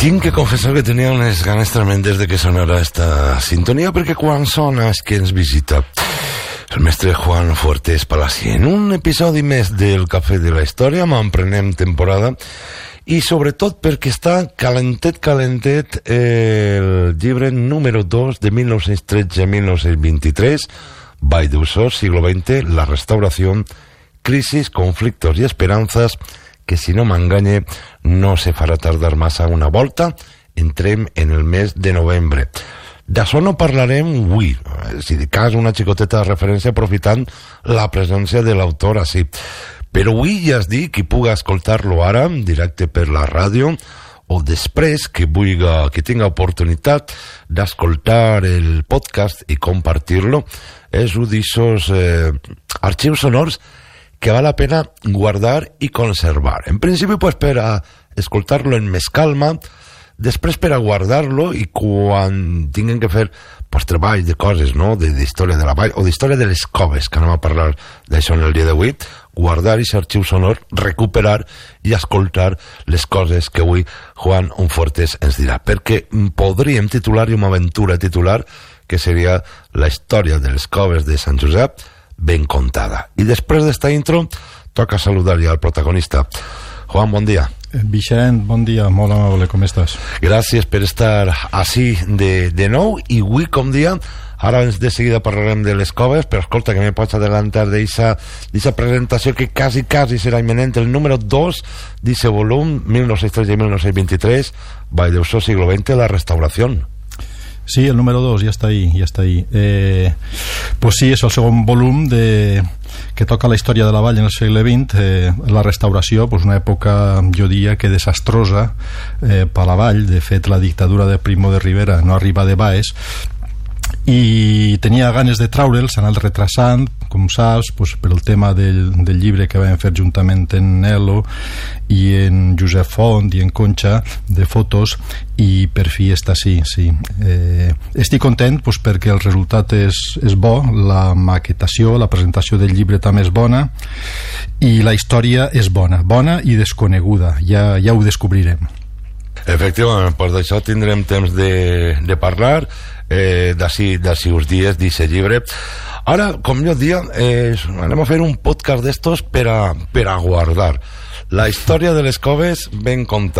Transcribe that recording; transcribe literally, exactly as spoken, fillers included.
Tinc que confessar que tenia unes ganes tremendes de que sonara esta sintonia, perquè quan sona és que ens visita el mestre Juan Fuertes Palací. En un episodi més del Cafè de la Història m'emprenem temporada i sobretot perquè està calentet, calentet el llibre número dos de mil nou-cents tretze a mil nou-cents vint-i-tres, Vall d'Uixó, siglo veinte, la restauració, crisis, conflictos i esperanzas, que si no m'enganye no se farà tardar massa una volta. Entrem en el mes de novembre. D'això no parlarem avui, si de cas una xicoteta de referència aprofitant la presència de l'autora, sí. Però avui ja es dic, qui puga escoltar-lo ara, directe per la ràdio, o després que vulga, que tinga oportunitat d'escoltar el podcast i compartir-lo, és un d'aixòs eh, arxius sonors que val la pena guardar i conservar. En principi, pues, per a escoltar-lo en més calma, després per a guardar-lo i quan tinguin que fer pues, treball de coses, no?, d'història de la vall o d'història de les coves, que anem a parlar d'això en el dia d'avui, guardar aquest arxiu sonor, recuperar i escoltar les coses que avui Juan Fuertes ens dirà, perquè podríem titular i una aventura titular que seria la història de les coves de Sant Josep ben contada. I després d'esta intro toca saludar ja al protagonista. Juan, bon dia. Vicent, bon dia, molt amable, com estàs? Gràcies per estar així de, de nou, i avui, com dia, ara de seguida parlarem de les coves, però escolta, que me pots adelantar d'aquesta presentació que quasi, quasi serà imminent, el número dos d'aquest volum, mil nou-cents tretze i mil nou-cents vint-i-tres, Vall d'Uixó, siglo veinte, la restauració. Sí, el número dos ja està ahí, ja està ahí. Eh, pues sí, és el segon volum de, que toca la història de la vall en el segle vint, eh, la restauració, pues una època, jo diria que desastrosa eh, per la vall. De fet, la dictadura de Primo de Rivera no arriba de baix, i tenia ganes de traure'l, s'ha anat retrasant, com saps, pues, per el tema del, del llibre que vam fer juntament en Nelo i en Josep Font i en Concha, de fotos, i per fi està sí, sí. Eh, estic content pues, perquè el resultat és, és bo, la maquetació, la presentació del llibre també és bona, i la història és bona, bona i desconeguda, ja, ja ho descobrirem. Efectivament, per d'això tindrem temps de, de parlar eh, d'ací uns dies d'aquest llibre. Ara, com jo dia, eh, anem a fer un podcast d'estos per a, per a guardar la història de les coves ben contada.